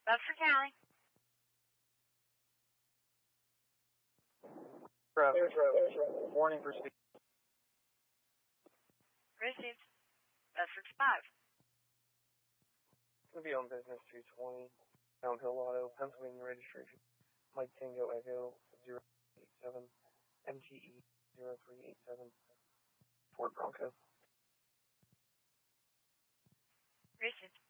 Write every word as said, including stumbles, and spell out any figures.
Bedford County. Warning for speed. Received. Bedford five. It's going to be on business two twenty. Downhill Auto, Pennsylvania registration. Mike Tango Echo zero eight seven. M T E zero three eight seven. Ford Bronco. Received.